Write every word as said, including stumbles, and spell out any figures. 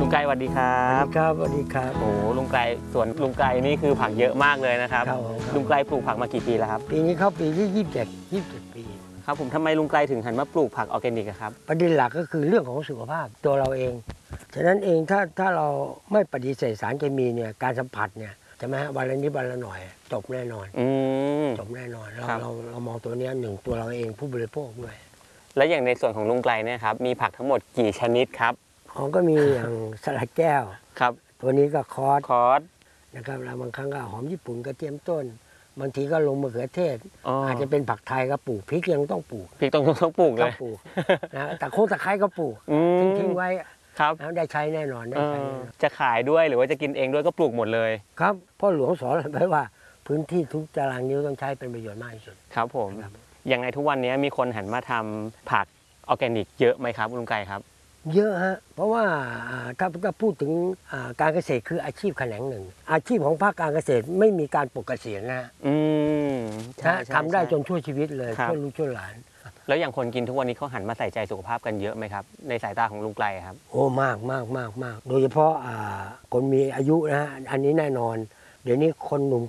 งไกรสวัสดีครับครับสวัสดีครับโอ้ลุงไกรสวนลุงไกรนี่คือผักเยอะมากเลยนะครับลุงไกรปลูกผักมากี่ปีแล้วครับปีนี้เข้าปีที่ยี่สิบเจ็ด ยี่สิบเจ็ดปีครับผมทำไมลุงไกรถึงหันมาปลูกผักออร์แกนิกครับประเด็นหลักก็คือเรื่องของสุขภาพตัวเราเองฉะนั้นเองถ้าถ้าเราไม่ปฏิเสธสารเคมีเนี่ยการสัมผัสเนี่ยใช่ไหมฮะวันละนิดวันละหน่อยจบแน่นอนอืมจบแน่นอนเราเราเรามองตัวนี้หนึ่งตัวเราเองผู้บริโภคด้วยและอย่างในส่วนของลุงไกรเนี่ยครับมีผักทั้งหมดกี่ชนิดครับของก็มีอย่างสลัดแก้วครับตัวนี้ก็คอสคอสนะครับแล้วบางครั้งก็หอมญี่ปุ่นกระเทียมต้นบางทีก็ลงมะเขือเทศออาจจะเป็นผักไทยก็ปลูกพริกยังต้องปลูกพริกต้องต้องปลูกเลต้อย งปลูกนะแต่โคตรไคร้ก็ปลูกทิ้งไว้ครับแล้วได้ใช้แน่นอนได้ใช้จะขายด้วยหรือว่าจะกินเองด้วยก็ปลูกหมดเลยครับพ่อหลวงสอนไว้ว่าพื้นที่ทุกตารางนิ้วต้องใช้เป็นประโยชน์มากที่สุดครับผมอย่างในทุกวันนี้มีคนหันมาทำผักออร์แกนิกเยอะไหมครับลุงไกรครับเยอะฮะเพราะว่าถ้าถ้าพูดถึงการเกษตรคืออาชีพแขนงหนึ่งอาชีพของภาคการเกษตรไม่มีการปลดเกษียณนะอืมทำได้จนชั่วชีวิตเลยช่วยลูกช่วยหลานแล้วอย่างคนกินทุกวันนี้เขาหันมาใส่ใจสุขภาพกันเยอะไหมครับในสายตาของลุงไกรครับโอ้มากมากมากมากโดยเฉพาะคนมีอายุนะฮะอันนี้แน่นอนเดี๋ยวนี้คนหนุ่ม